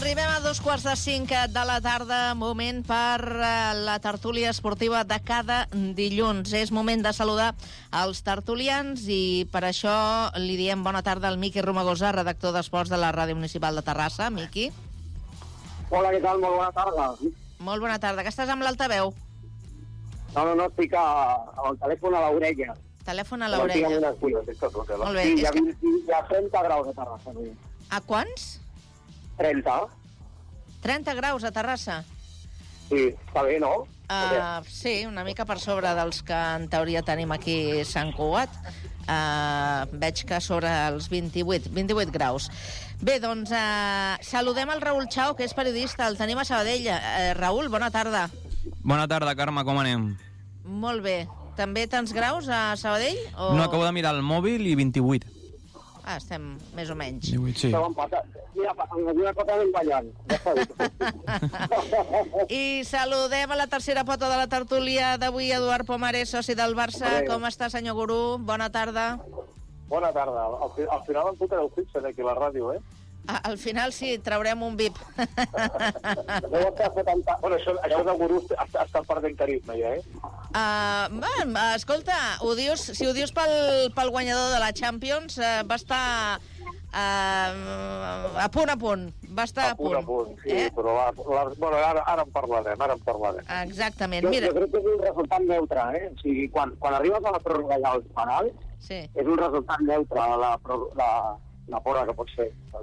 Arribem a 2:45 de la tarda, moment per la tertúlia esportiva de cada dilluns. És moment de saludar els tertulians i per això li diem bona tarda al Miqui Romagosa, redactor d'Esports de la Ràdio Municipal de Terrassa. Miqui. Hola, què tal? Molt bona tarda. Molt bona tarda. Que estàs amb l'altaveu? No, estic amb el telèfon a l'orella. Telèfon a l'orella. Molt bé. Sí, hi ha 30 graus a Terrassa. A quants? 30. 30 graus a Terrassa? Sí, està bé, no? Sí, una mica per sobre dels que en teoria tenim aquí a Sant Cugat. Veig que sobre els 28 graus. Bé, doncs saludem el Raül Chao, que és periodista, el tenim a Sabadell. Raül, bona tarda. Bona tarda, Carme, com anem? Molt bé. També tants graus a Sabadell? O... No, acabo de mirar el mòbil i 28. Estem més o menys. 18, sí. Mira, amb alguna cosa anem ballant. Ja està bé. I saludem a la tercera pota de la tertúlia d'avui, Eduard Pomaré, soci del Barça. Com està, senyor Gurú? Bona tarda. Bona tarda. Al final em fotreu fixen aquí a la ràdio, eh? Al final sí, traurem un VIP. Deu estar 70... Bueno, això de Gurú està perdent carisma, ja, escolta, si ho dius pel guanyador de la Champions, va estar a punt. Va estar a punt. Sí, però bueno, ara en parlarem. Exactament. Mira. Jo crec que és un resultat neutre, eh? O sigui, quan arribes a la pròrroga ja als penals, sí, és un resultat neutre la porra que pot ser.